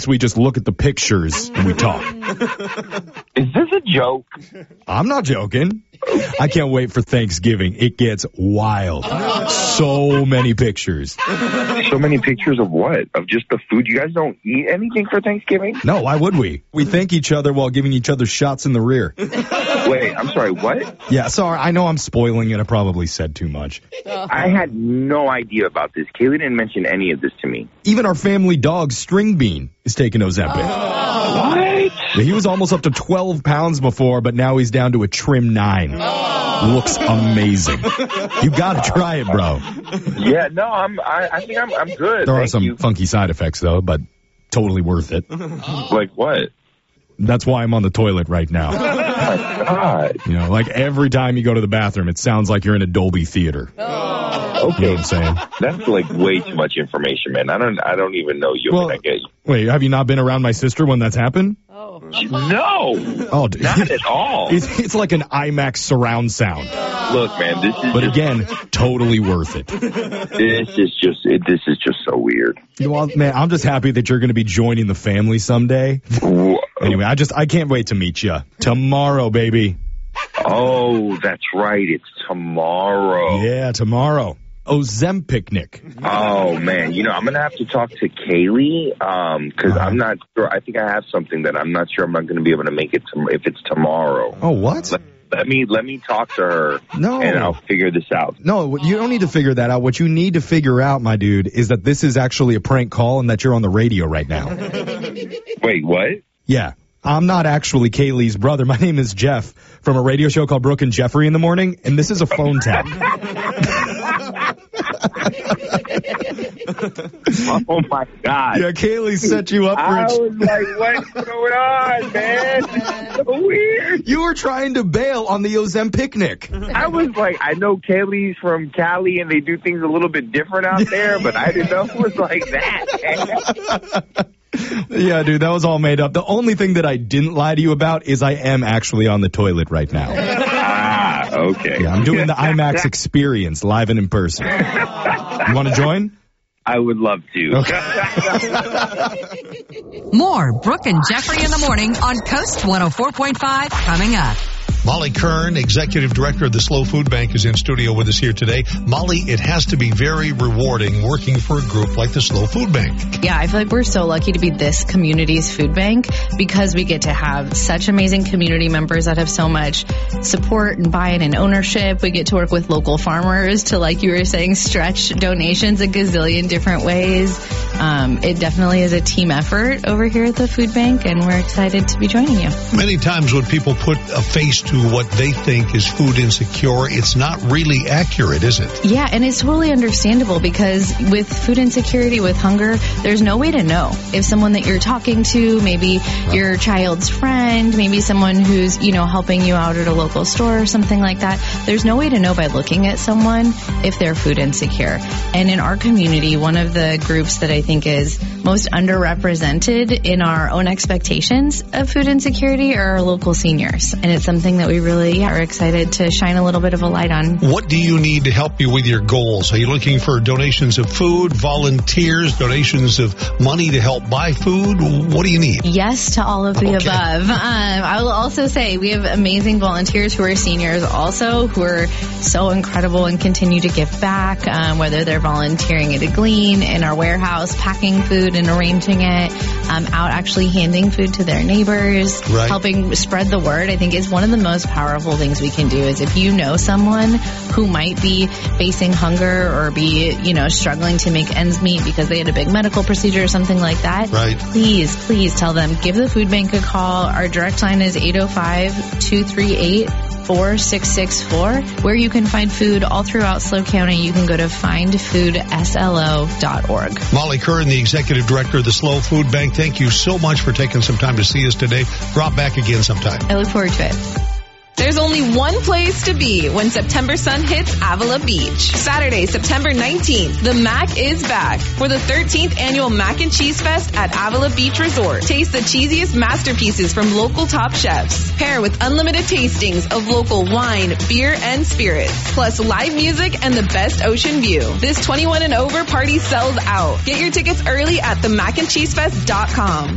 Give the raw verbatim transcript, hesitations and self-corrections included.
guess we just look at the pictures and we talk. Is this a joke? I'm not joking. I can't wait for Thanksgiving. It gets wild. So many pictures. So many pictures of what? Of just the food? You guys don't eat anything for Thanksgiving? No, why would we? We thank each other while giving each other shots in the rear. Wait, I'm sorry, what? Yeah, sorry. I know I'm spoiling it. I probably said too much. I had no idea about this. Kaylee didn't mention any of this to me. Even our family dog, String Bean, is taking Ozempic. Oh. What? He was almost up to twelve pounds before, but now he's down to a trim nine. Oh. Looks amazing. You got to try it, bro. Yeah, no, I'm. I, I think I'm. I'm good. There Thank are some you. funky side effects, though, but totally worth it. Like what? That's why I'm on the toilet right now. Oh my God. You know, like every time you go to the bathroom, it sounds like you're in a Dolby theater. Oh. Okay, you know what I'm saying? That's like way too much information, man. I don't. I don't even know you. Well, I get you. Wait, have you not been around my sister when that's happened? Oh. No. Oh, dude. Not at all. It's, it's like an IMAX surround sound. Look, man, this is. But just, again, totally worth it. This is just. It, this is just so weird. You know, man, I'm just happy that you're going to be joining the family someday. Anyway, I just I can't wait to meet you tomorrow, baby. Oh, that's right. It's tomorrow. Yeah, tomorrow. Ozempicnic. Oh, man. You know, I'm going to have to talk to Kaylee um, because uh-huh. I'm not sure. I think I have something that I'm not sure I'm not going to be able to make it to, if it's tomorrow. Oh, what? Let, let me let me talk to her no. and I'll figure this out. No, you don't need to figure that out. What you need to figure out, my dude, is that this is actually a prank call and that you're on the radio right now. Wait, what? Yeah. I'm not actually Kaylee's brother. My name is Jeff from a radio show called Brooke and Jeffrey in the Morning, and this is a phone tap. Oh, my God. Yeah, Kaylee set you up for I it. was like, what's going on, man? This is so weird. You were trying to bail on the Ozempicnic. I was like, I know Kaylee's from Cali, and they do things a little bit different out there, but I didn't know it was like that. Yeah, dude, that was all made up. The only thing that I didn't lie to you about is I am actually on the toilet right now. Ah, okay. Yeah, I'm doing the IMAX experience live and in person. You want to join? I would love to. Okay. More Brooke and Jeffrey in the Morning on Coast one oh four point five coming up. Molly Kern, Executive Director of the Slow Food Bank, is in studio with us here today. Molly, it has to be very rewarding working for a group like the Slow Food Bank. Yeah, I feel like we're so lucky to be this community's food bank because we get to have such amazing community members that have so much support and buy-in and ownership. We get to work with local farmers to, like you were saying, stretch donations a gazillion different ways. Um, it definitely is a team effort over here at the food bank, and we're excited to be joining you. Many times when people put a face to what they think is food insecure, it's not really accurate, is it? Yeah, and it's totally understandable because with food insecurity, with hunger, there's no way to know if someone that you're talking to, maybe right. your child's friend, maybe someone who's, you know, helping you out at a local store or something like that. There's no way to know by looking at someone if they're food insecure. And in our community, one of the groups that I think is most underrepresented in our own expectations of food insecurity are our local seniors. And it's something that we really yeah, are excited to shine a little bit of a light on. What do you need to help you with your goals? Are you looking for donations of food, volunteers, donations of money to help buy food? What do you need? Yes to all of the okay. above. Um, I will also say we have amazing volunteers who are seniors also who are so incredible and continue to give back, um, whether they're volunteering at a Glean, in our warehouse, packing food and arranging it, um, out actually handing food to their neighbors, right. helping spread the word. I think is one of the most powerful things we can do is if you know someone who might be facing hunger or be, you know, struggling to make ends meet because they had a big medical procedure or something like that, right. please, please tell them, give the food bank a call. Our direct line is eight oh five, two three eight, four six six four, where you can find food all throughout SLO County. You can go to find food S L O dot org. Molly Kern, the Executive Director of the Slow Food Bank, thank you so much for taking some time to see us today. Drop back again sometime. I look forward to it. There's only one place to be when September sun hits Avila Beach. Saturday, September nineteenth, the Mac is back for the thirteenth annual Mac and Cheese Fest at Avila Beach Resort. Taste the cheesiest masterpieces from local top chefs. Pair with unlimited tastings of local wine, beer, and spirits. Plus live music and the best ocean view. This twenty-one and over party sells out. Get your tickets early at the mac and cheese fest dot com.